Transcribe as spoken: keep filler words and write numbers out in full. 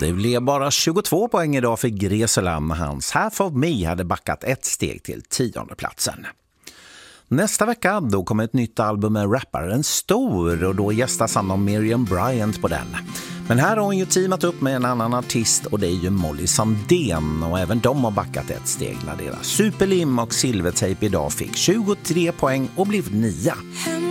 Det blev bara tjugotvå poäng idag för Greseland när hans Half of Me hade backat ett steg till tionde platsen. Nästa vecka då kommer ett nytt album med rapparen Stor och då gästas han av Miriam Bryant på den. Men här har hon ju teamat upp med en annan artist och det är ju Molly Sandén och även de har backat ett steg när deras Superlim och Silvertape idag fick tjugotre poäng och blev nia.